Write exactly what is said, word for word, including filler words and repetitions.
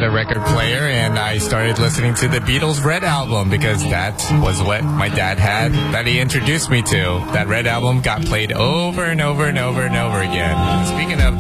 had a record player, and I started listening to the Beatles' Red Album because that was what my dad had that he introduced me to. That Red Album got played over and over and over and over again. Speaking of